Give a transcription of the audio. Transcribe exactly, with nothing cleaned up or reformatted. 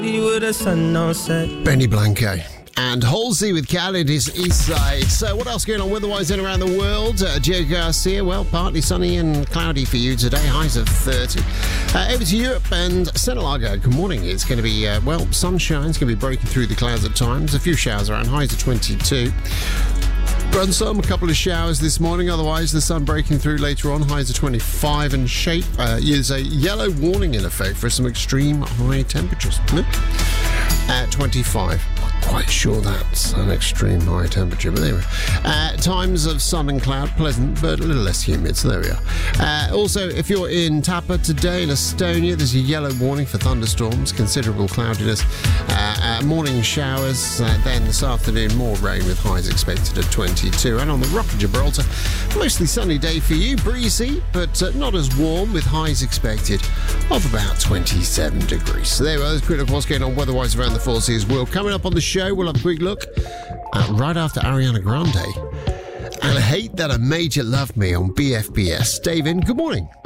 with a sun on set. Benny Blanco. And Halsey with Khaled is East Side. So what else going on weather-wise in around the world? Uh, Joe Garcia, well, partly sunny and cloudy for you today, highs of thirty. Uh, over to Europe and Central Largo. Good morning. It's going to be, uh, well, sunshine. It's going to be breaking through the clouds at times. A few showers around, highs of twenty-two. Brunsum, a couple of showers this morning. Otherwise, the sun breaking through later on. Highs of twenty-five. And Shape uh, is a yellow warning in effect for some extreme high temperatures. At twenty-five. Quite sure that's an extreme high temperature, but anyway. Uh, times of sun and cloud, pleasant, but a little less humid, so there we are. Uh, also, if you're in Tapa today in Estonia, there's a yellow warning for thunderstorms, considerable cloudiness, uh, uh, morning showers, uh, then this afternoon more rain with highs expected at twenty-two. And on the Rock of Gibraltar, mostly sunny day for you, breezy, but uh, not as warm, with highs expected of about twenty-seven degrees. So there we are, there's a quick look at what's going on weather-wise around the Four Seas world. Coming up on the show, we'll have a quick look at right after Ariana Grande and Hate That I Made You Love Me on B F B S. Dave in, good morning.